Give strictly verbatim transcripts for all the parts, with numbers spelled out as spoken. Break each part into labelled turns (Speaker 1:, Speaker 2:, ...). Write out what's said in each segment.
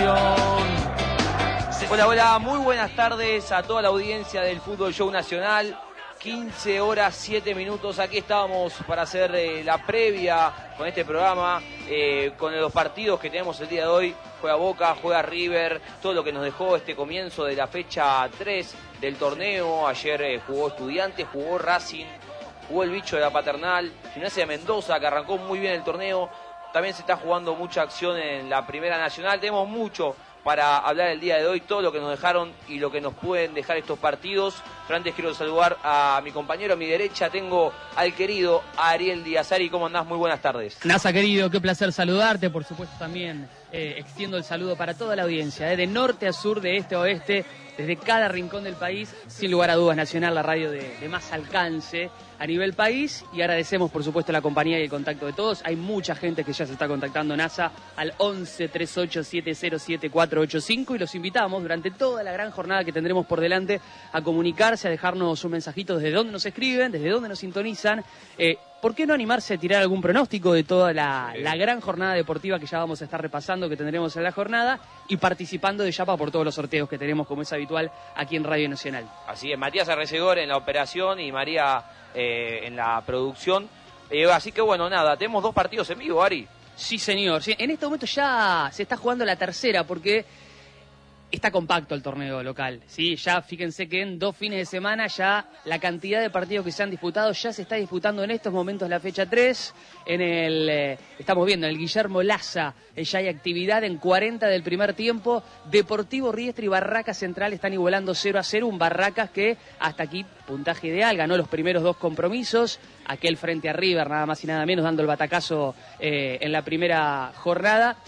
Speaker 1: Nación. Hola, hola, muy buenas tardes a toda la audiencia del Fútbol Show Nacional. quince horas, siete minutos, aquí estábamos para hacer eh, la previa con este programa, eh, con los partidos que tenemos el día de hoy. Juega Boca, juega River, todo lo que nos dejó este comienzo de la fecha tres del torneo. Ayer eh, jugó Estudiantes, jugó Racing, jugó el bicho de la Paternal, Gimnasia de Mendoza, que arrancó muy bien el torneo. También se está jugando mucha acción en la Primera Nacional. Tenemos mucho para hablar el día de hoy, todo lo que nos dejaron y lo que nos pueden dejar estos partidos. Pero antes quiero saludar a mi compañero, a mi derecha tengo al querido Ariel Díaz. Ari, ¿cómo andás? Muy buenas tardes.
Speaker 2: Nasa, querido, qué placer saludarte. Por supuesto también eh, extiendo el saludo para toda la audiencia, eh, de norte a sur, de este a oeste, desde cada rincón del país. Sin lugar a dudas, Nacional, la radio de, de más alcance a nivel país, y agradecemos por supuesto la compañía y el contacto de todos. Hay mucha gente que ya se está contactando, NASA, al once, treinta y ocho, siete cero siete, cuatro ocho cinco, y los invitamos durante toda la gran jornada que tendremos por delante a comunicarse, a dejarnos un mensajito desde dónde nos escriben, desde dónde nos sintonizan. Eh, ¿Por qué no animarse a tirar algún pronóstico de toda la, la gran jornada deportiva que ya vamos a estar repasando, que tendremos en la jornada, y participando de Yapa por todos los sorteos que tenemos, como es habitual, aquí en Radio Nacional?
Speaker 1: Así es, Matías Arrecedor en la operación y María eh, en la producción. Eh, así que bueno, nada, tenemos dos partidos en vivo, Ari.
Speaker 2: Sí, señor. Sí, en este momento ya se está jugando la tercera, porque está compacto el torneo local, ¿sí? Ya fíjense que en dos fines de semana ya la cantidad de partidos que se han disputado ya se está disputando en estos momentos la fecha tres. En el, eh, estamos viendo, en el Guillermo Laza, eh, ya hay actividad en cuarenta del primer tiempo. Deportivo Riestra y Barracas Central están igualando cero a cero. Un Barracas que hasta aquí puntaje ideal, ganó los primeros dos compromisos. Aquel frente a River, nada más y nada menos, dando el batacazo eh, en la primera jornada.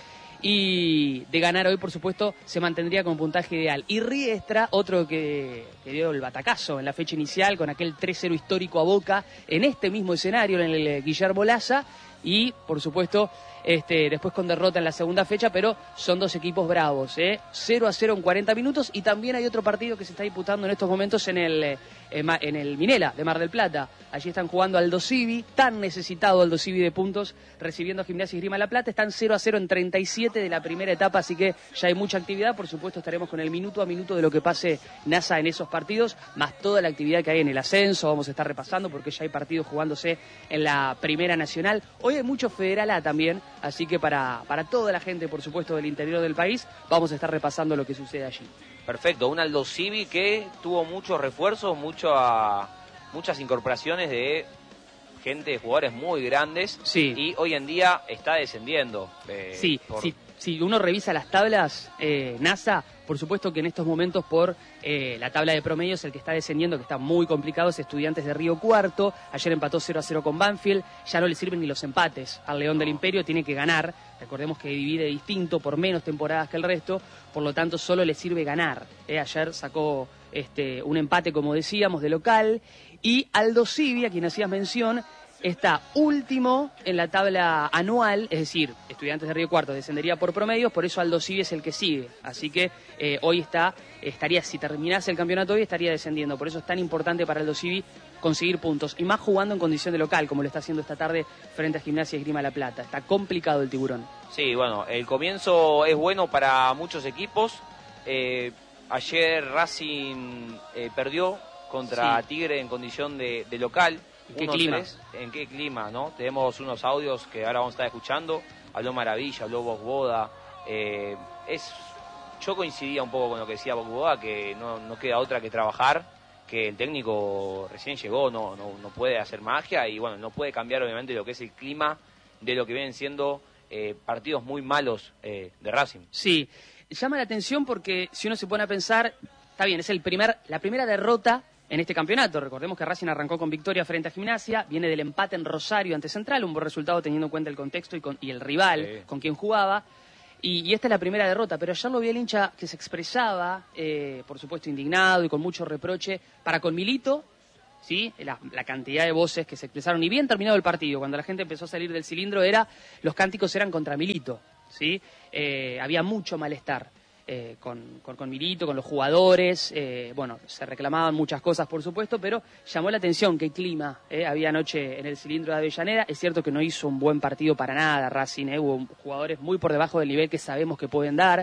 Speaker 2: Y de ganar hoy, por supuesto, se mantendría con puntaje ideal. Y Riestra, otro que, que dio el batacazo en la fecha inicial, con aquel tres cero histórico a Boca, en este mismo escenario, en el Guillermo Laza. Y, por supuesto, este, después con derrota en la segunda fecha, pero son dos equipos bravos, ¿eh? cero a cero en cuarenta minutos. Y también hay otro partido que se está disputando en estos momentos en el, eh, en el Minela de Mar del Plata. Allí están jugando Aldo Civi, tan necesitado Aldo Civi de puntos, recibiendo a Gimnasia y Esgrima La Plata. Están cero a cero en treinta y siete de la primera etapa, así que ya hay mucha actividad. Por supuesto estaremos con el minuto a minuto de lo que pase NASA en esos partidos, más toda la actividad que hay en el ascenso. Vamos a estar repasando porque ya hay partidos jugándose en la Primera Nacional. Hoy hay mucho Federal A también, así que para, para toda la gente, por supuesto, del interior del país, vamos a estar repasando lo que sucede allí.
Speaker 1: Perfecto, un Aldo Civi que tuvo muchos refuerzos, mucho a, muchas incorporaciones de gente, de jugadores muy grandes,
Speaker 2: sí.
Speaker 1: Y hoy en día está descendiendo. Eh,
Speaker 2: sí,
Speaker 1: por...
Speaker 2: sí. Si uno revisa las tablas, eh, NASA, por supuesto que en estos momentos por eh, la tabla de promedios el que está descendiendo, que está muy complicado, es Estudiantes de Río Cuarto. Ayer empató cero a cero con Banfield, ya no le sirven ni los empates al León del Imperio, tiene que ganar. Recordemos que divide distinto por menos temporadas que el resto, por lo tanto solo le sirve ganar. Eh, ayer sacó este, un empate, como decíamos, de local. Y Aldo Civi, a quien hacías mención, está último en la tabla anual, es decir, Estudiantes de Río Cuarto descendería por promedios, por eso Aldo Civi es el que sigue. Así que eh, hoy está, estaría, si terminase el campeonato hoy, estaría descendiendo. Por eso es tan importante para Aldo Civi conseguir puntos, y más jugando en condición de local, como lo está haciendo esta tarde frente a Gimnasia y Esgrima La Plata. Está complicado el Tiburón.
Speaker 1: Sí, bueno, el comienzo es bueno para muchos equipos. Eh, ayer Racing eh, perdió contra sí. Tigre en condición de, de local.
Speaker 2: ¿En qué clima?
Speaker 1: ¿En qué clima, no? Tenemos unos audios que ahora vamos a estar escuchando. Habló Maravilla, habló Bogboda. Eh, es, yo coincidía un poco con lo que decía Bogboda, que no, no queda otra que trabajar, que el técnico recién llegó, no, no, no puede hacer magia y bueno, no puede cambiar obviamente lo que es el clima de lo que vienen siendo eh, partidos muy malos eh, de Racing.
Speaker 2: Sí, llama la atención porque si uno se pone a pensar, está bien, es el primer, la primera derrota en este campeonato. Recordemos que Racing arrancó con victoria frente a Gimnasia, viene del empate en Rosario ante Central, un buen resultado teniendo en cuenta el contexto y, con, y el rival sí. con quien jugaba, y, y esta es la primera derrota, pero ayer lo vi el hincha que se expresaba, eh, por supuesto indignado y con mucho reproche, para con Milito, ¿sí? La, la cantidad de voces que se expresaron, y bien terminado el partido, cuando la gente empezó a salir del cilindro, era los cánticos eran contra Milito, ¿sí? Eh, había mucho malestar. Eh, con, con, con Milito, con los jugadores, eh, bueno, se reclamaban muchas cosas por supuesto, pero llamó la atención qué clima eh, había anoche en el cilindro de Avellaneda. Es cierto que no hizo un buen partido para nada Racing, eh, hubo jugadores muy por debajo del nivel que sabemos que pueden dar,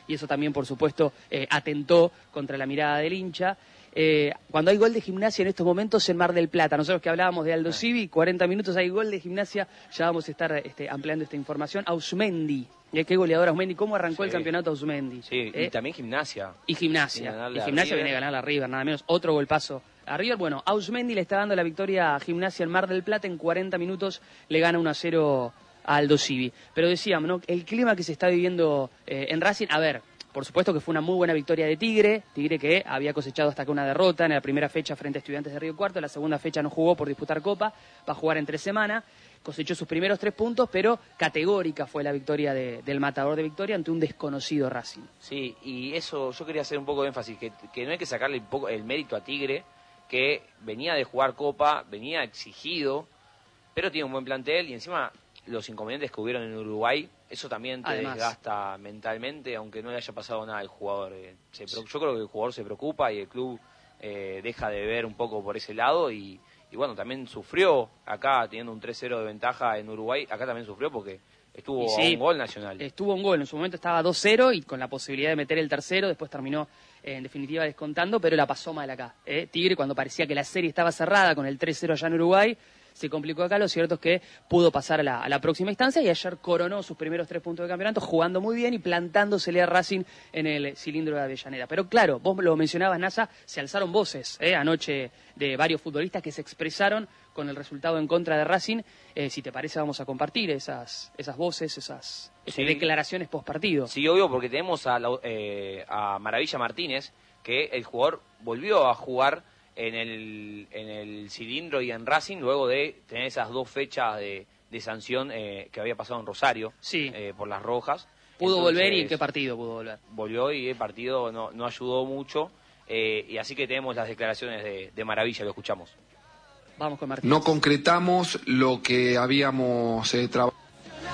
Speaker 2: y eso también, por supuesto, eh, atentó contra la mirada del hincha. Eh, cuando hay gol de Gimnasia en estos momentos en Mar del Plata, nosotros que hablábamos de Aldo Civi, cuarenta minutos hay gol de Gimnasia, ya vamos a estar este, ampliando esta información. Ausmendi, ¿eh? Qué goleador Ausmendi, ¿cómo arrancó sí. el campeonato Ausmendi?
Speaker 1: Sí, ¿eh? Y también Gimnasia.
Speaker 2: Y Gimnasia, y Gimnasia viene a ganar a River, nada menos, otro golpazo a River. Bueno, Ausmendi le está dando la victoria a Gimnasia en Mar del Plata, en cuarenta minutos le gana uno a cero a Aldo Civi. Pero decíamos, ¿no? El clima que se está viviendo eh, en Racing, a ver... Por supuesto que fue una muy buena victoria de Tigre, Tigre que había cosechado hasta acá una derrota en la primera fecha frente a Estudiantes de Río Cuarto, en la segunda fecha no jugó por disputar Copa, va a jugar en tres semanas, cosechó sus primeros tres puntos, pero categórica fue la victoria de, del matador de Victoria ante un desconocido Racing.
Speaker 1: Sí, y eso yo quería hacer un poco de énfasis, que, que no hay que sacarle un poco el mérito a Tigre, que venía de jugar Copa, venía exigido, pero tiene un buen plantel y encima los inconvenientes que hubieron en Uruguay, eso también te Además. desgasta mentalmente, aunque no le haya pasado nada al jugador. Eh, se, yo creo que el jugador se preocupa y el club eh, deja de ver un poco por ese lado y, y bueno, también sufrió acá teniendo un tres cero de ventaja en Uruguay, acá también sufrió porque estuvo sí, a un gol Nacional.
Speaker 2: Estuvo un gol, en su momento estaba dos cero y con la posibilidad de meter el tercero, después terminó eh, en definitiva descontando, pero la pasó mal acá. Eh. Tigre, cuando parecía que la serie estaba cerrada con el tres cero allá en Uruguay, se complicó acá, lo cierto es que pudo pasar a la, a la próxima instancia y ayer coronó sus primeros tres puntos de campeonato jugando muy bien y plantándosele a Racing en el cilindro de Avellaneda. Pero claro, vos lo mencionabas, Nasa, se alzaron voces eh, anoche de varios futbolistas que se expresaron con el resultado en contra de Racing. Eh, si te parece vamos a compartir esas esas voces, esas, esas sí. declaraciones post partido.
Speaker 1: Sí, obvio, porque tenemos a, la, eh, a Maravilla Martínez, que el jugador volvió a jugar en el en el cilindro y en Racing luego de tener esas dos fechas de, de sanción eh, que había pasado en Rosario
Speaker 2: sí.
Speaker 1: eh, por las rojas.
Speaker 2: Pudo Entonces, volver y ¿en qué partido pudo volver?
Speaker 1: Volvió y el partido no, no ayudó mucho eh, y así que tenemos las declaraciones de, de Maravilla, lo escuchamos.
Speaker 2: Vamos con Martín.
Speaker 3: No concretamos lo que habíamos eh, trabajado.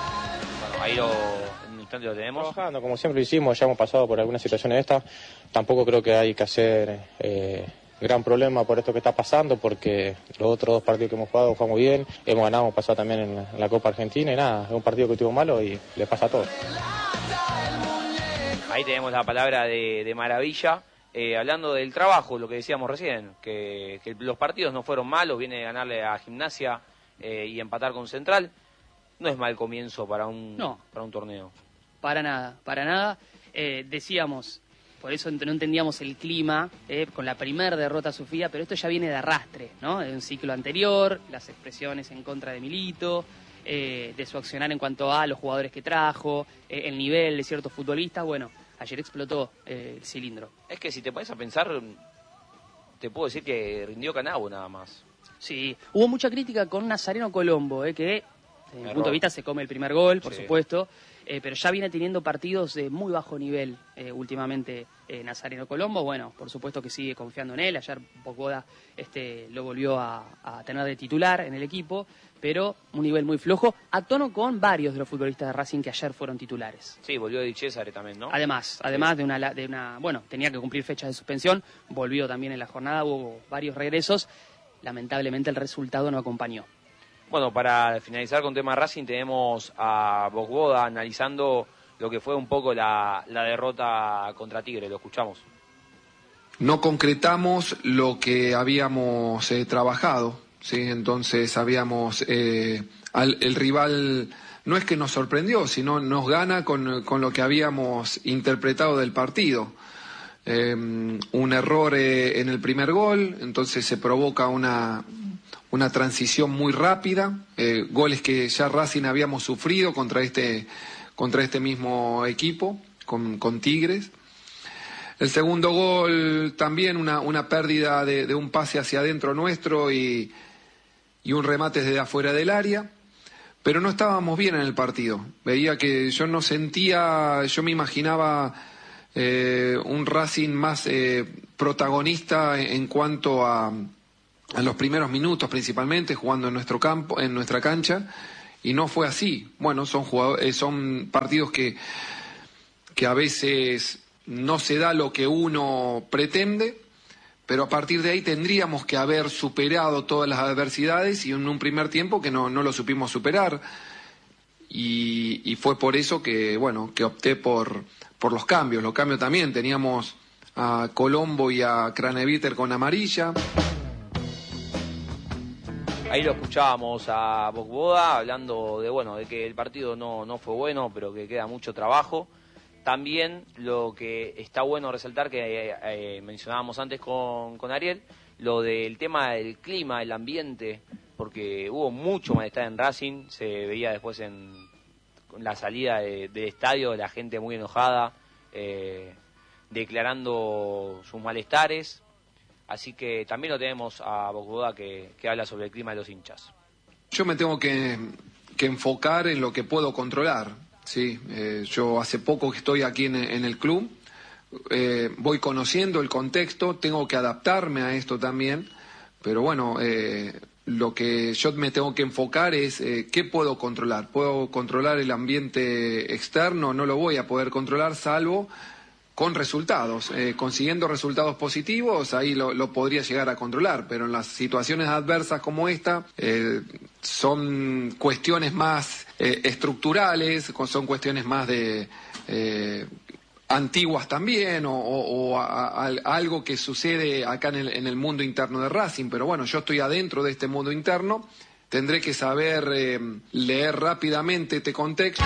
Speaker 1: Bueno, ahí lo, en un instante lo tenemos.
Speaker 4: Trabajando, como siempre lo hicimos, ya hemos pasado por algunas situaciones estas. Tampoco creo que hay que hacer eh, gran problema por esto que está pasando, porque los otros dos partidos que hemos jugado jugamos bien, hemos ganado, hemos pasado también en la, en la Copa Argentina y nada, es un partido que estuvo malo y le pasa a todos.
Speaker 1: Ahí tenemos la palabra de, de Maravilla. Eh, hablando del trabajo, lo que decíamos recién, que, que los partidos no fueron malos, viene de ganarle a Gimnasia eh, y empatar con Central, no es mal comienzo para un,
Speaker 2: no,
Speaker 1: para un torneo.
Speaker 2: Para nada, para nada. Eh, decíamos, por eso no entendíamos el clima, eh, con la primera derrota Sofía, pero esto ya viene de arrastre, ¿no? De un ciclo anterior, las expresiones en contra de Milito, eh, de su accionar en cuanto a los jugadores que trajo, eh, el nivel de ciertos futbolistas, bueno. Ayer explotó eh, el cilindro.
Speaker 1: Es que si te pones a pensar, te puedo decir que rindió Canabo nada más.
Speaker 2: Sí, hubo mucha crítica con Nazareno Colombo, eh, que desde mi punto de vista se come el primer gol, por sí. supuesto, eh, pero ya viene teniendo partidos de muy bajo nivel eh, últimamente eh, Nazareno Colombo. Bueno, por supuesto que sigue confiando en él. Ayer Bocoda este, lo volvió a, a tener de titular en el equipo, pero un nivel muy flojo, a tono con varios de los futbolistas de Racing que ayer fueron titulares.
Speaker 1: Sí, volvió Di Cesare también, ¿no?
Speaker 2: Además, además sí. de una de una, bueno, tenía que cumplir fechas de suspensión, volvió también en la jornada, hubo varios regresos, lamentablemente el resultado no acompañó.
Speaker 1: Bueno, para finalizar con tema Racing tenemos a Bocoda analizando lo que fue un poco la, la derrota contra Tigre, lo escuchamos.
Speaker 3: No concretamos lo que habíamos eh, trabajado. Sí, entonces habíamos, eh, al, el rival no es que nos sorprendió, sino nos gana con, con lo que habíamos interpretado del partido. Eh, un error eh, en el primer gol, entonces se provoca una, una transición muy rápida, eh, goles que ya Racing habíamos sufrido contra este, contra este mismo equipo, con, con Tigres. El segundo gol también una, una pérdida de, de un pase hacia adentro nuestro y y un remate desde afuera del área, pero no estábamos bien en el partido. Veía que yo no sentía, yo me imaginaba eh, un Racing más eh, protagonista en cuanto a, a los primeros minutos principalmente, jugando en nuestro campo, en nuestra cancha, y no fue así. Bueno, son jugadores, son partidos que, que a veces no se da lo que uno pretende, pero a partir de ahí tendríamos que haber superado todas las adversidades y en un primer tiempo que no, no lo supimos superar. Y, y fue por eso que, bueno, que opté por, por los cambios. Los cambios también, teníamos a Colombo y a Craneviter con amarilla.
Speaker 1: Ahí lo escuchábamos a Bocboda hablando de bueno de que el partido no, no fue bueno, pero que queda mucho trabajo. También lo que está bueno resaltar, que eh, eh, mencionábamos antes con, con Ariel, lo del tema del clima, el ambiente, porque hubo mucho malestar en Racing, se veía después en la salida de, del estadio, la gente muy enojada, eh, declarando sus malestares. Así que también lo tenemos a Bocboda que, que habla sobre el clima de los hinchas.
Speaker 3: Yo me tengo que, que enfocar en lo que puedo controlar, ¿sí? Eh, yo hace poco que estoy aquí en, en el club, eh, voy conociendo el contexto, tengo que adaptarme a esto también, pero bueno, eh, lo que yo me tengo que enfocar es eh, qué puedo controlar. ¿Puedo controlar el ambiente externo? No lo voy a poder controlar salvo con resultados, eh, consiguiendo resultados positivos, ahí lo, lo podría llegar a controlar, pero en las situaciones adversas como esta, eh, son cuestiones más eh, estructurales, son cuestiones más de eh, antiguas también, o, o, o a, a, a algo que sucede acá en el, en el mundo interno de Racing, pero bueno, yo estoy adentro de este mundo interno, tendré que saber eh, leer rápidamente este contexto.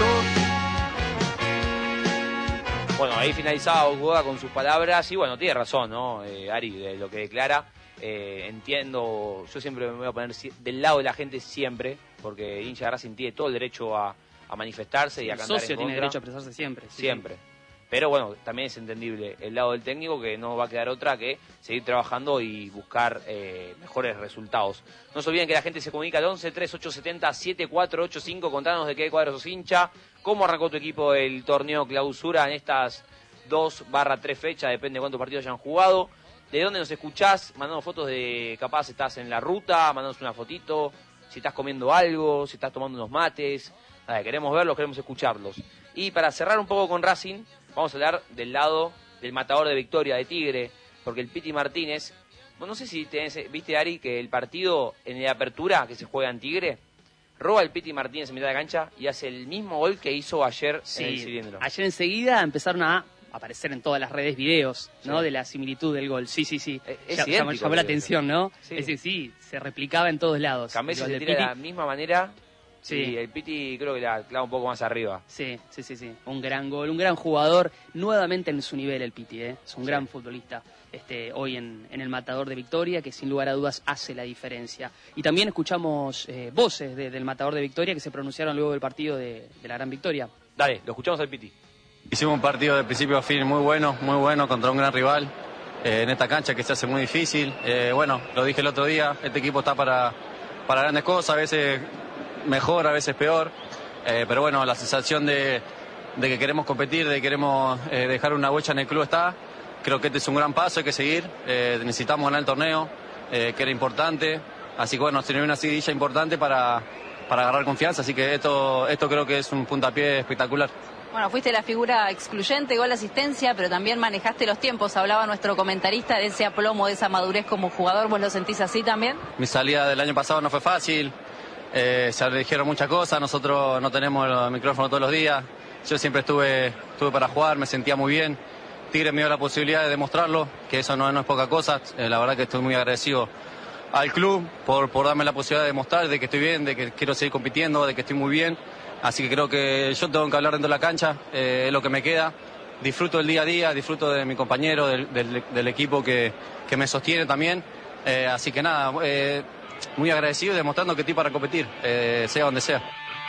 Speaker 1: Bueno, ahí finalizaba Bocboda con sus palabras y bueno, tiene razón, ¿no? Eh, Ari, de lo que declara, eh, entiendo, yo siempre me voy a poner del lado de la gente siempre, porque hincha de Racing tiene todo el derecho a, a manifestarse y a cantar en contra.
Speaker 2: El socio tiene derecho a expresarse siempre. Sí.
Speaker 1: Siempre. Pero bueno, también es entendible el lado del técnico, que no va a quedar otra que seguir trabajando y buscar eh, mejores resultados. No se olviden que la gente se comunica al once, treinta y ocho setenta, setenta y cuatro ochenta y cinco, contanos de qué cuadro sos hincha, cómo arrancó tu equipo el torneo clausura en estas dos barra tres fechas, depende de cuántos partidos hayan jugado, de dónde nos escuchás, mandando fotos de capaz estás en la ruta, mandándonos una fotito, si estás comiendo algo, si estás tomando unos mates, nada, queremos verlos, queremos escucharlos. Y para cerrar un poco con Racing, vamos a hablar del lado del matador de Victoria, de Tigre, porque el Piti Martínez, bueno, no sé si tenés, viste Ari, que el partido en la apertura que se juega en Tigre, roba el Piti Martínez en mitad de cancha y hace el mismo gol que hizo ayer
Speaker 2: sí,
Speaker 1: en el cilindro.
Speaker 2: Ayer enseguida empezaron a aparecer en todas las redes videos, ¿no?
Speaker 1: Sí.
Speaker 2: De la similitud del gol. Sí, sí, sí.
Speaker 1: Es
Speaker 2: ya, llamó, llamó la atención, ¿no?
Speaker 1: Sí.
Speaker 2: Es decir, sí, se replicaba en todos lados.
Speaker 1: Cambiase se
Speaker 2: de
Speaker 1: tira de la misma manera.
Speaker 2: Sí.
Speaker 1: Y el Piti creo que la clava un poco más arriba.
Speaker 2: Sí, sí, sí, sí. Un gran gol, un gran jugador, nuevamente en su nivel el Piti, ¿eh? Es un
Speaker 1: sí.
Speaker 2: gran futbolista este, hoy en, en el matador de Victoria, que sin lugar a dudas hace la diferencia. Y también escuchamos eh, voces de, del matador de Victoria que se pronunciaron luego del partido de, de la gran victoria.
Speaker 1: Dale, lo escuchamos al Piti.
Speaker 5: Hicimos un partido de principio a fin muy bueno, muy bueno contra un gran rival eh, en esta cancha que se hace muy difícil. Eh, bueno, lo dije el otro día, este equipo está para, para grandes cosas, a veces mejor, a veces peor, eh, pero bueno, la sensación de, de que queremos competir, de que queremos eh, dejar una huella en el club está. Creo que este es un gran paso, hay que seguir, eh, necesitamos ganar el torneo, eh, que era importante, así que bueno, tener una seguidilla importante para, para agarrar confianza, así que esto, esto creo que es un puntapié espectacular.
Speaker 6: Bueno, fuiste la figura excluyente, gol, asistencia, pero también manejaste los tiempos. Hablaba nuestro comentarista de ese aplomo, de esa madurez como jugador. ¿Vos lo sentís así también?
Speaker 5: Mi salida del año pasado no fue fácil, eh, se dijeron muchas cosas, nosotros no tenemos el micrófono todos los días. Yo siempre estuve, estuve para jugar, me sentía muy bien. Tigre me dio la posibilidad de demostrarlo, que eso no, no es poca cosa. Eh, la verdad que estoy muy agradecido al club por, por darme la posibilidad de demostrar de que estoy bien, de que quiero seguir compitiendo, de que estoy muy bien. Así que creo que yo tengo que hablar dentro de la cancha, eh, es lo que me queda. Disfruto el día a día, disfruto de mi compañero, del, del, del equipo que, que me sostiene también. Eh, así que nada, eh, muy agradecido y demostrando que estoy para competir, eh, sea donde sea.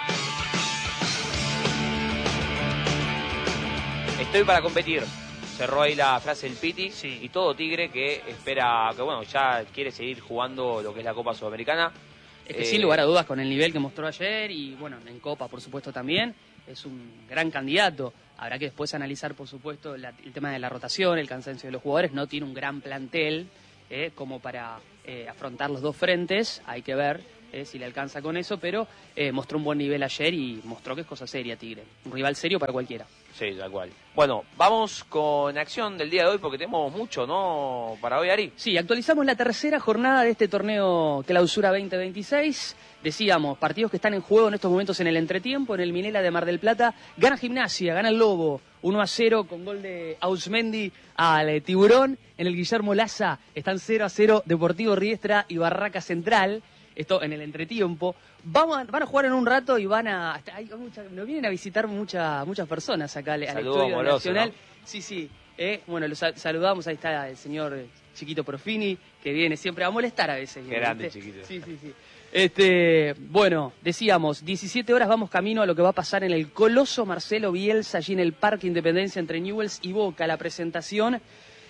Speaker 1: Estoy para competir. Cerró ahí la frase del Piti,
Speaker 2: sí. Y
Speaker 1: todo Tigre que espera, que bueno, ya quiere seguir jugando lo que es la Copa Sudamericana.
Speaker 2: Es que
Speaker 1: eh,
Speaker 2: sin lugar a dudas, con el nivel que mostró ayer y bueno, en Copa por supuesto también, es un gran candidato. Habrá que después analizar por supuesto la, el tema de la rotación, el cansancio de los jugadores. No tiene un gran plantel eh, como para eh, afrontar los dos frentes, hay que ver eh, si le alcanza con eso, pero eh, mostró un buen nivel ayer y mostró que es cosa seria Tigre, un rival serio para cualquiera.
Speaker 1: Sí, tal cual. Bueno, vamos con acción del día de hoy porque tenemos mucho, ¿no? Para hoy, Ari.
Speaker 2: Sí, actualizamos la tercera jornada de este torneo Clausura veinte veintiséis. Decíamos, partidos que están en juego en estos momentos en el entretiempo, en el Minela de Mar del Plata. Gana Gimnasia, gana el Lobo, uno a cero con gol de Ausmendi al eh, Tiburón. En el Guillermo Laza están cero a cero Deportivo Riestra y Barraca Central. Esto en el entretiempo. Vamos a, van a jugar en un rato y van a... Hay mucha, nos vienen a visitar mucha, muchas personas acá al, al Estadio
Speaker 1: amoroso,
Speaker 2: Nacional.
Speaker 1: ¿no?
Speaker 2: Sí, sí. Eh, bueno, los saludamos. Ahí está el señor Chiquito Profini, que viene siempre a molestar a veces.
Speaker 1: Qué grande,
Speaker 2: ¿viste?
Speaker 1: Chiquito.
Speaker 2: Sí, sí, sí. Este, bueno, decíamos, diecisiete horas vamos camino a lo que va a pasar en el Coloso Marcelo Bielsa, allí en el Parque Independencia entre Newell's y Boca. La presentación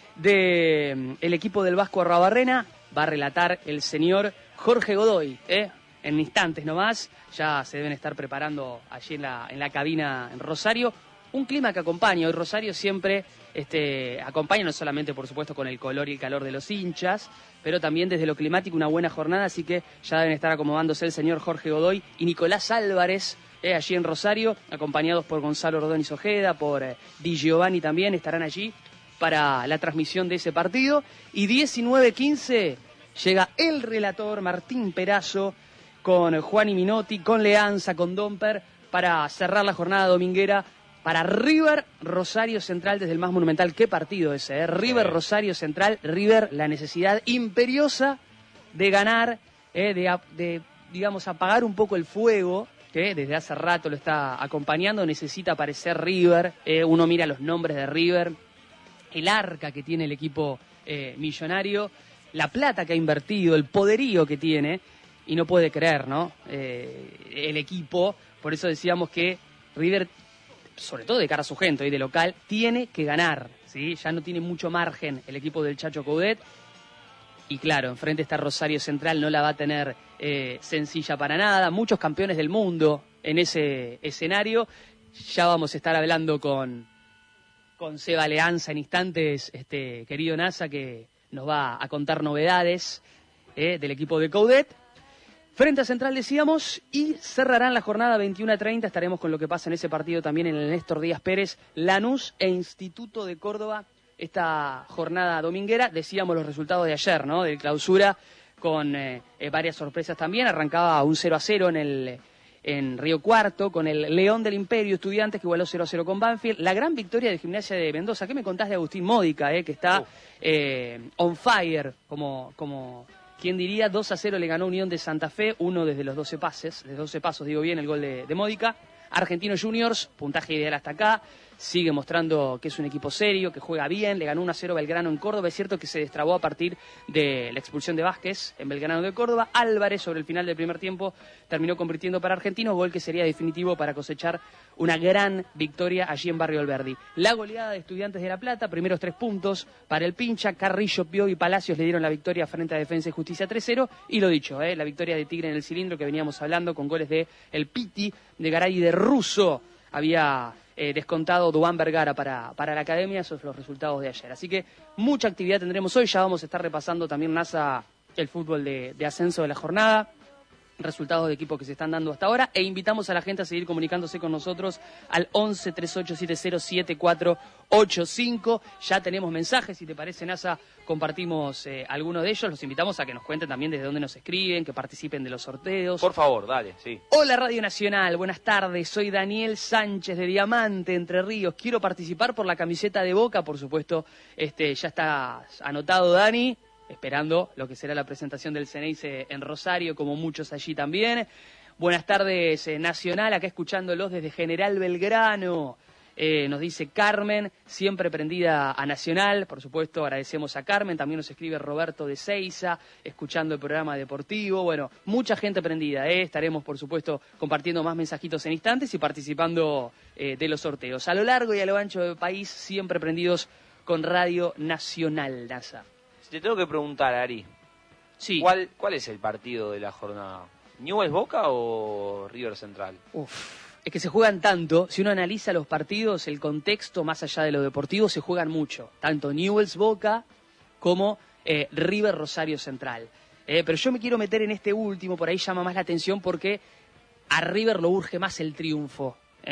Speaker 2: del de, equipo del Vasco Arrabarrena va a relatar el señor Jorge Godoy, ¿eh? En instantes nomás, ya se deben estar preparando allí en la, en la cabina en Rosario. Un clima que acompaña, hoy Rosario siempre este, acompaña, no solamente por supuesto con el color y el calor de los hinchas, pero también desde lo climático una buena jornada, así que ya deben estar acomodándose el señor Jorge Godoy y Nicolás Álvarez, eh, allí en Rosario, acompañados por Gonzalo Ordóñez Ojeda, por eh, Di Giovanni también, estarán allí para la transmisión de ese partido. Y diecinueve quince llega el relator Martín Perazo con Juan Minotti, con Leanza, con Domper, para cerrar la jornada dominguera para River Rosario Central desde el más monumental. ¿Qué partido ese? Eh? River sí. Rosario Central, River, la necesidad imperiosa de ganar, eh, de, de, digamos, apagar un poco el fuego, que desde hace rato lo está acompañando. Necesita aparecer River, eh, uno mira los nombres de River, el arca que tiene el equipo eh, millonario, la plata que ha invertido, el poderío que tiene, y no puede creer, ¿no? Eh, el equipo, por eso decíamos que River, sobre todo de cara a su gente y de local, tiene que ganar, ¿sí? Ya no tiene mucho margen el equipo del Chacho Coudet, y claro, enfrente está Rosario Central, no la va a tener eh, sencilla para nada, muchos campeones del mundo en ese escenario. Ya vamos a estar hablando con, con Seba Leanza en instantes, este querido NASA, que nos va a contar novedades eh, del equipo de Coudet. Frente a Central decíamos, y cerrarán la jornada veintiuno a treinta, estaremos con lo que pasa en ese partido también en el Néstor Díaz Pérez, Lanús e Instituto de Córdoba, esta jornada dominguera. Decíamos los resultados de ayer, ¿no? De Clausura, con eh, eh, varias sorpresas también. Arrancaba un cero a cero en el en Río Cuarto, con el León del Imperio Estudiantes, que igualó cero a cero con Banfield. La gran victoria de Gimnasia de Mendoza. ¿Qué me contás de Agustín Módica, eh, que está eh, on fire, como... como ¿quién diría? dos a cero le ganó Unión de Santa Fe, uno desde los doce pases, desde doce pasos, digo bien, el gol de, de Módica. Argentinos Juniors, puntaje ideal hasta acá, sigue mostrando que es un equipo serio, que juega bien, le ganó uno a cero Belgrano en Córdoba. Es cierto que se destrabó a partir de la expulsión de Vázquez en Belgrano de Córdoba. Álvarez, sobre el final del primer tiempo, terminó convirtiendo para Argentinos, gol que sería definitivo para cosechar una gran victoria allí en Barrio Alberdi. La goleada de Estudiantes de La Plata, primeros tres puntos para el Pincha. Carrillo, Pio y Palacios le dieron la victoria frente a Defensa y Justicia tres cero. Y lo dicho, eh, la victoria de Tigre en el cilindro que veníamos hablando, con goles de El Piti, de Garay y de Russo. Había eh, descontado Duván Vergara para, para la Academia. Esos son los resultados de ayer. Así que mucha actividad tendremos hoy. Ya vamos a estar repasando también, NASA, el fútbol de, de ascenso de la jornada, resultados de equipos que se están dando hasta ahora, e invitamos a la gente a seguir comunicándose con nosotros al once, treinta y ocho setenta, setenta y cuatro ochenta y cinco. Ya tenemos mensajes, si te parece, NASA, compartimos eh, algunos de ellos. Los invitamos a que nos cuenten también desde dónde nos escriben, que participen de los sorteos.
Speaker 1: Por favor, dale, sí.
Speaker 2: Hola Radio Nacional, buenas tardes, soy Daniel Sánchez de Diamante, Entre Ríos. Quiero participar por la camiseta de Boca, por supuesto, este ya está anotado, Dani, esperando lo que será la presentación del Ceneice en Rosario, como muchos allí también. Buenas tardes, eh, Nacional, acá escuchándolos desde General Belgrano. Eh, nos dice Carmen, siempre prendida a Nacional, por supuesto, agradecemos a Carmen. También nos escribe Roberto de Seiza, escuchando el programa deportivo. Bueno, mucha gente prendida, ¿eh? Estaremos, por supuesto, compartiendo más mensajitos en instantes y participando eh, de los sorteos. A lo largo y a lo ancho del país, siempre prendidos con Radio Nacional, NASA.
Speaker 1: Te tengo que preguntar, Ari.
Speaker 2: Sí.
Speaker 1: ¿Cuál, cuál es el partido de la jornada? ¿Newell's Boca o River Central?
Speaker 2: Uf, es que se juegan tanto. Si uno analiza los partidos, el contexto, más allá de lo deportivo, se juegan mucho. Tanto Newell's Boca como eh, River Rosario Central. Eh, pero yo me quiero meter en este último, por ahí llama más la atención porque a River lo urge más el triunfo. ¿eh?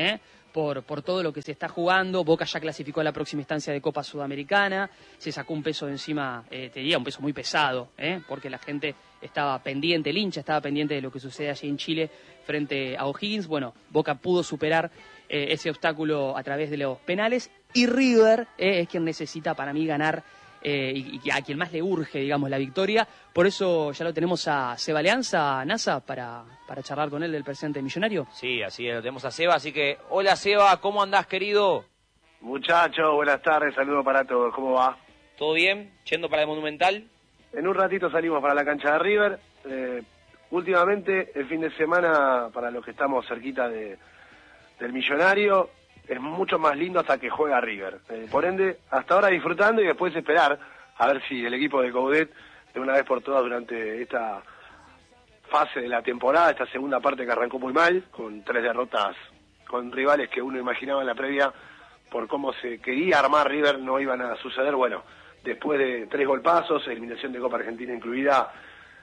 Speaker 2: por, por todo lo que se está jugando. Boca ya clasificó a la próxima instancia de Copa Sudamericana, se sacó un peso de encima, eh, te diría un peso muy pesado, ¿eh? porque la gente estaba pendiente, el hincha estaba pendiente de lo que sucede allí en Chile frente a O'Higgins. Bueno, Boca pudo superar eh, ese obstáculo a través de los penales, y River eh, es quien necesita para mí ganar, eh, y, y a quien más le urge, digamos, la victoria. Por eso ya lo tenemos a Seba Leanza, NASA, para, para charlar con él del presente millonario.
Speaker 1: Sí, así es, lo tenemos a Seba, así que, hola Seba, ¿cómo andás, querido?
Speaker 7: Muchachos, buenas tardes, saludos para todos, ¿cómo va?
Speaker 1: ¿Todo bien? ¿Yendo para el Monumental?
Speaker 7: En un ratito salimos para la cancha de River. Eh, últimamente, el fin de semana, para los que estamos cerquita de, del millonario, es mucho más lindo hasta que juega River. Eh, por ende, hasta ahora disfrutando y después esperar a ver si el equipo de Coudet, de una vez por todas durante esta fase de la temporada, esta segunda parte que arrancó muy mal, con tres derrotas con rivales que uno imaginaba en la previa por cómo se quería armar River, no iban a suceder. Bueno, después de tres golpazos, eliminación de Copa Argentina incluida,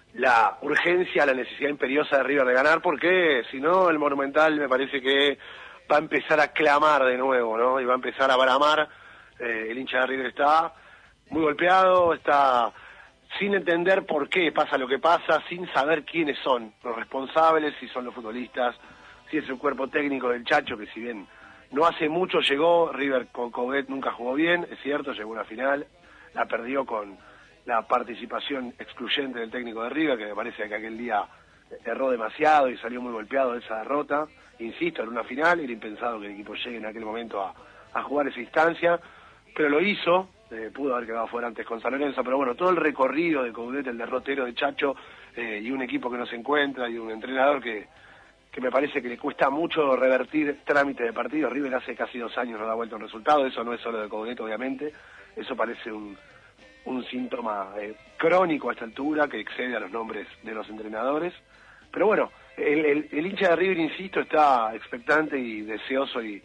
Speaker 7: la urgencia, la necesidad imperiosa de River de ganar, porque si no, el Monumental me parece que va a empezar a clamar de nuevo, ¿no? Y va a empezar a bramar. Eh, el hincha de River está muy golpeado, está sin entender por qué pasa lo que pasa, sin saber quiénes son los responsables, si son los futbolistas, si es el cuerpo técnico del Chacho, que si bien no hace mucho llegó, River con Coudet nunca jugó bien, es cierto, llegó a una final, la perdió con la participación excluyente del técnico de River, que me parece que aquel día erró demasiado y salió muy golpeado de esa derrota. Insisto, en una final, era impensado que el equipo llegue en aquel momento a, a jugar esa instancia, pero lo hizo, eh, pudo haber quedado fuera antes con San Lorenzo, pero bueno, todo el recorrido de Coudet, el derrotero de Chacho, eh, y un equipo que no se encuentra, y un entrenador que, que me parece que le cuesta mucho revertir trámite de partido. River hace casi dos años no da vuelta un resultado, eso no es solo de Coudet, obviamente, eso parece un, un síntoma eh, crónico a esta altura, que excede a los nombres de los entrenadores, pero bueno, el, el, el hincha de River, insisto, está expectante y deseoso y,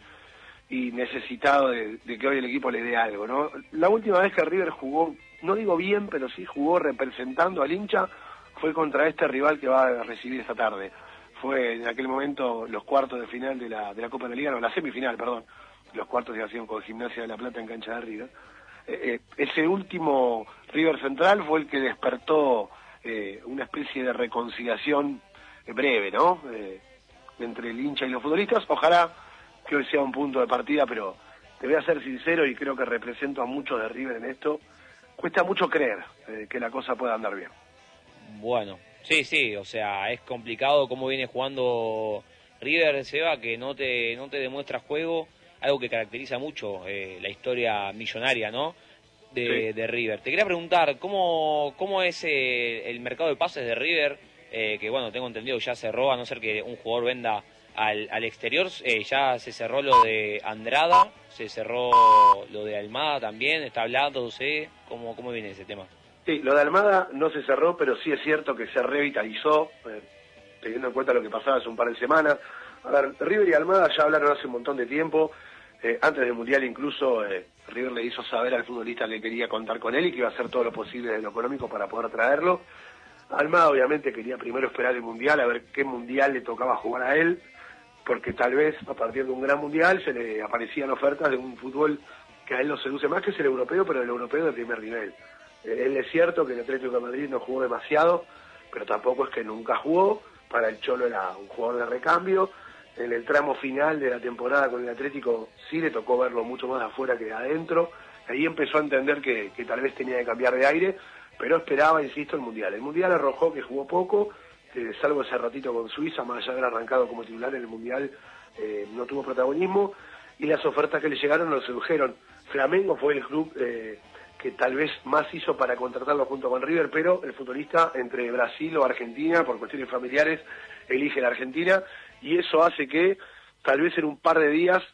Speaker 7: y necesitado de, de que hoy el equipo le dé algo, ¿no? La última vez que River jugó, no digo bien, pero sí jugó representando al hincha, fue contra este rival que va a recibir esta tarde. Fue en aquel momento los cuartos de final de la, de la Copa de la Liga, no, la semifinal, perdón, los cuartos de acción con Gimnasia de la Plata en cancha de River. Eh, eh, ese último River Central fue el que despertó eh, una especie de reconciliación breve, ¿no? Eh, entre el hincha y los futbolistas. Ojalá que hoy sea un punto de partida, pero te voy a ser sincero y creo que represento a muchos de River en esto. Cuesta mucho creer eh, que la cosa pueda andar bien.
Speaker 1: Bueno, sí, sí, o sea, es complicado cómo viene jugando River, Seba, que no te, no te demuestra juego, algo que caracteriza mucho eh, la historia millonaria, ¿no? De, sí. de River. Te quería preguntar, ¿cómo, cómo es eh, el mercado de pases de River? Eh, que bueno, tengo entendido que ya cerró, a no ser que un jugador venda al, al exterior, eh, ya se cerró lo de Andrada, se cerró lo de Almada también, está hablando, sé, ¿cómo, cómo viene ese tema?
Speaker 7: Sí, lo de Almada no se cerró, pero sí es cierto que se revitalizó, eh, teniendo en cuenta lo que pasaba hace un par de semanas. A ver, River y Almada ya hablaron hace un montón de tiempo, eh, antes del Mundial incluso eh, River le hizo saber al futbolista que quería contar con él y que iba a hacer todo lo posible de lo económico para poder traerlo. Almada obviamente quería primero esperar el Mundial, a ver qué Mundial le tocaba jugar a él, porque tal vez a partir de un gran Mundial se le aparecían ofertas de un fútbol que a él lo seduce más, que es el europeo, pero el europeo de primer nivel. Él es cierto que el Atlético de Madrid no jugó demasiado, pero tampoco es que nunca jugó. Para el Cholo era un jugador de recambio. En el tramo final de la temporada con el Atlético sí le tocó verlo mucho más afuera que adentro. Ahí empezó a entender que, que tal vez tenía que cambiar de aire, pero esperaba, insisto, el Mundial. El Mundial arrojó que jugó poco, eh, salvo ese ratito con Suiza, más allá de haber arrancado como titular en el Mundial, eh, no tuvo protagonismo, y las ofertas que le llegaron lo sedujeron. Flamengo fue el club Eh, que tal vez más hizo para contratarlo junto con River, pero el futbolista entre Brasil o Argentina, por cuestiones familiares, elige la Argentina, y eso hace que tal vez en un par de días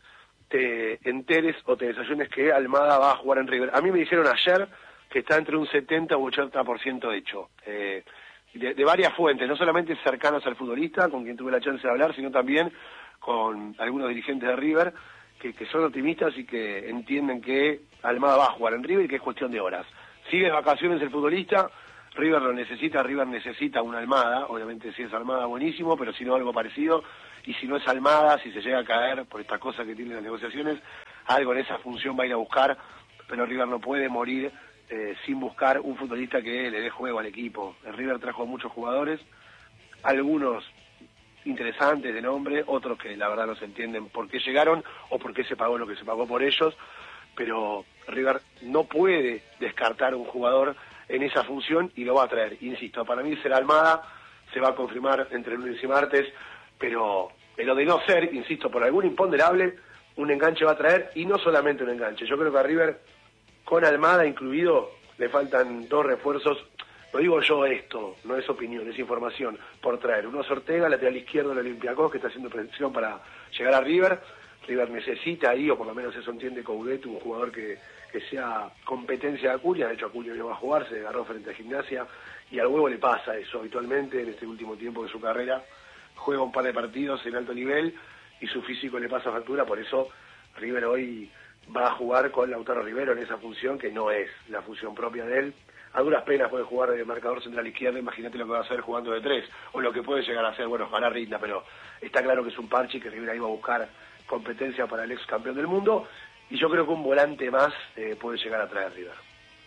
Speaker 7: te enteres o te desayunes que Almada va a jugar en River. A mí me dijeron ayer que está entre un setenta u ochenta por ciento hecho, eh, de, de varias fuentes, no solamente cercanas al futbolista, con quien tuve la chance de hablar, sino también con algunos dirigentes de River, Que, que son optimistas y que entienden que Almada va a jugar en River y que es cuestión de horas. Sigue de vacaciones el futbolista, River lo necesita, River necesita una Almada, obviamente si es Almada buenísimo, pero si no algo parecido, y si no es Almada, si se llega a caer por estas cosas que tienen las negociaciones, algo en esa función va a ir a buscar, pero River no puede morir eh, sin buscar un futbolista que le dé juego al equipo. El River trajo muchos jugadores, algunos interesantes de nombre, otros que la verdad no se entienden por qué llegaron o por qué se pagó lo que se pagó por ellos, pero River no puede descartar un jugador en esa función y lo va a traer. Insisto, para mí será Almada, se va a confirmar entre lunes y martes, pero en lo de no ser, insisto, por algún imponderable, un enganche va a traer, y no solamente un enganche. Yo creo que a River, con Almada incluido, le faltan dos refuerzos. No digo yo esto, no es opinión, es información, por traer. Uno es Ortega, lateral izquierdo del Olympiacos, que está haciendo presión para llegar a River. River necesita ahí, o por lo menos eso entiende Coudet, un jugador que, que sea competencia de Acuña. De hecho, Acuña no va a jugar, se agarró frente a Gimnasia, y al Huevo le pasa eso habitualmente en este último tiempo de su carrera. Juega un par de partidos en alto nivel y su físico le pasa factura, por eso River hoy va a jugar con Lautaro Rivero en esa función que no es la función propia de él. A duras penas puede jugar de marcador central izquierdo, imagínate lo que va a hacer jugando de tres, o lo que puede llegar a hacer, bueno, ojalá rinda, pero está claro que es un parche, que River ahí va a buscar competencia para el ex campeón del mundo, y yo creo que un volante más eh, puede llegar a traer River.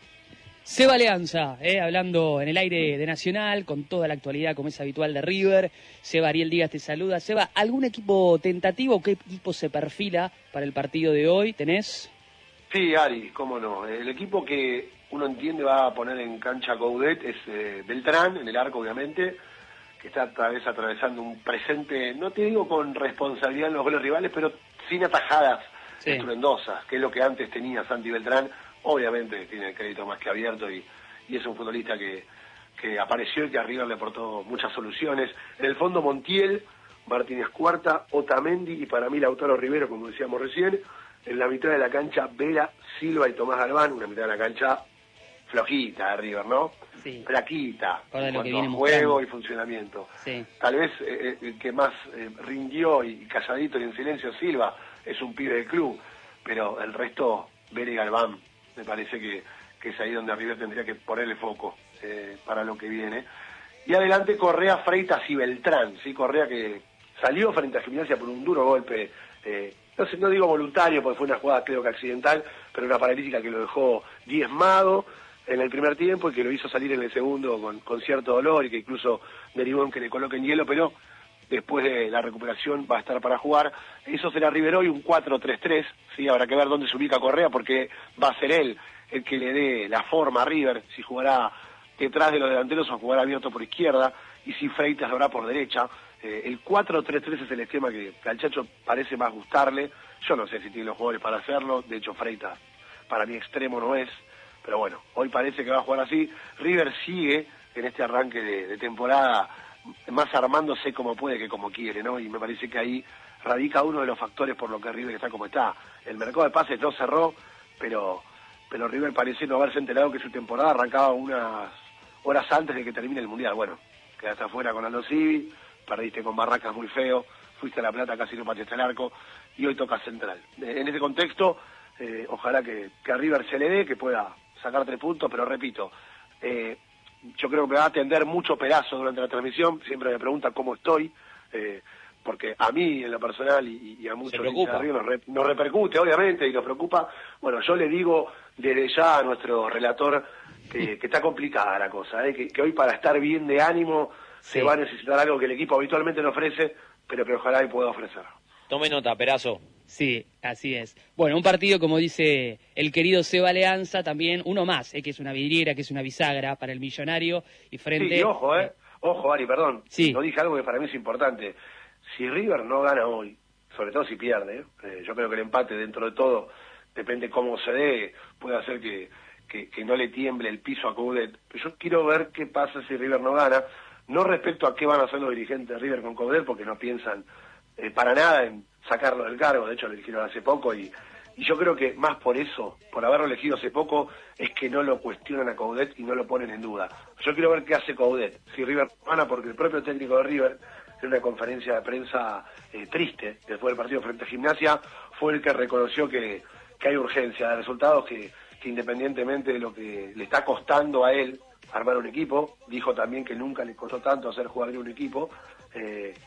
Speaker 2: Seba Alianza, eh, hablando en el aire de Nacional, con toda la actualidad como es habitual de River. Seba, Ariel Díaz te saluda. Seba, ¿algún equipo tentativo? ¿Qué equipo se perfila para el partido de hoy? ¿Tenés?
Speaker 7: Sí, Ari, cómo no. El equipo que uno entiende va a poner en cancha Coudet es eh, Beltrán, en el arco obviamente, que está otra vez atravesando un presente, no te digo con responsabilidad en los goles rivales, pero sin atajadas sí. estruendosas, que es lo que antes tenía Santi Beltrán. Obviamente tiene el crédito más que abierto y, y es un futbolista que, que apareció y que a River le aportó muchas soluciones. En el fondo Montiel, Martínez Cuarta, Otamendi y para mí Lautaro Rivero, como decíamos recién. En la mitad de la cancha Vera, Silva y Tomás Galván, una mitad de la cancha flojita de River, ¿no?
Speaker 2: Sí.
Speaker 7: Flaquita en
Speaker 2: cuanto
Speaker 7: a juego y funcionamiento. Sí. Tal vez eh, el que más eh, rindió y calladito y en silencio Silva es un pibe del club, pero el resto, Vera y Galván, me parece que, que es ahí donde River tendría que ponerle foco eh, para lo que viene. Y adelante Correa, Freitas y Beltrán, ¿sí? Correa que salió frente a Gimnasia por un duro golpe, eh, no sé, no digo voluntario porque fue una jugada creo que accidental, pero una paralítica que lo dejó diezmado en el primer tiempo y que lo hizo salir en el segundo con, con cierto dolor y que incluso derivó en que le coloquen hielo, pero después de la recuperación va a estar para jugar. Eso será River hoy, un cuatro tres tres, ¿sí? Habrá que ver dónde se ubica Correa, porque va a ser él el que le dé la forma a River, si jugará detrás de los delanteros o jugará abierto por izquierda, y si Freitas lo hará por derecha. Eh, el cuatro tres tres es el esquema que, que al Chacho parece más gustarle. Yo no sé si tiene los jugadores para hacerlo, de hecho Freitas para mí extremo no es, pero bueno, hoy parece que va a jugar así. River sigue en este arranque de, de temporada más armándose como puede que como quiere, ¿no? Y me parece que ahí radica uno de los factores por lo que River está como está. El mercado de pases no cerró, pero pero River parece no haberse enterado que su temporada arrancaba unas horas antes de que termine el Mundial. Bueno, quedaste afuera con Aldo Civi, perdiste con Barracas muy feo, fuiste a La Plata, casi no pateaste el arco, y hoy toca Central. En ese contexto, eh, ojalá que, que a River se le dé, que pueda sacar tres puntos, pero repito, eh, yo creo que me va a atender mucho Perazo durante la transmisión, siempre me pregunta cómo estoy, eh, porque a mí en lo personal y, y a muchos nos, re, nos repercute obviamente y nos preocupa. Bueno, yo le digo desde ya a nuestro relator que, que está complicada la cosa, ¿eh? que, que hoy para estar bien de ánimo sí. se va a necesitar algo que el equipo habitualmente no ofrece, pero que ojalá y pueda ofrecer.
Speaker 1: Tome nota, Perazo.
Speaker 2: Sí, así es. Bueno, un partido, como dice el querido Seba Alianza, también uno más, eh, que es una vidriera, que es una bisagra para el Millonario y frente...
Speaker 7: Sí, y ojo, eh, ojo, Ari, perdón,
Speaker 2: sí.
Speaker 7: no dije algo que para mí es importante. Si River no gana hoy, sobre todo si pierde, eh, yo creo que el empate dentro de todo, depende cómo se dé, puede hacer que, que, que no le tiemble el piso a Coudet. Yo quiero ver qué pasa si River no gana, no respecto a qué van a hacer los dirigentes de River con Coudet, porque no piensan eh, para nada en sacarlo del cargo, de hecho lo eligieron hace poco y, y yo creo que más por eso, por haberlo elegido hace poco, es que no lo cuestionan a Coudet y no lo ponen en duda. Yo quiero ver qué hace Coudet, si River gana, porque el propio técnico de River, en una conferencia de prensa eh, triste, después del partido frente a Gimnasia, fue el que reconoció que, que hay urgencia de resultados, que, que independientemente de lo que le está costando a él armar un equipo, dijo también que nunca le costó tanto hacer jugar bien un equipo, eh,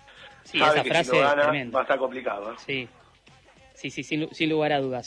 Speaker 2: Sí,
Speaker 7: sabe
Speaker 2: esa
Speaker 7: que
Speaker 2: frase
Speaker 7: si no gana
Speaker 2: es tremenda.
Speaker 7: va a estar complicado. ¿eh?
Speaker 2: Sí, sí, sí, sin, sin lugar a dudas.